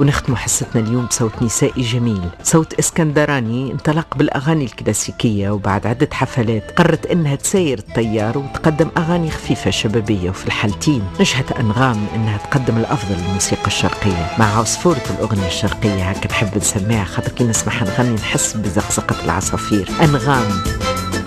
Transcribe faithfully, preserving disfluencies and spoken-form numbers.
ونختم حصتنا اليوم بصوت نسائي جميل، صوت اسكندراني انطلق بالأغاني الكلاسيكية، وبعد عدة حفلات قررت إنها تسير التيار وتقدم أغاني خفيفة شبابية، وفي الحالتين نجحت أنغام إنها تقدم الأفضل للموسيقى الشرقية مع عصفورة الأغنية الشرقية. هكا نحب نسمعها خاطر كي نسمعها نغني نحس بزقزقة العصافير. أنغام.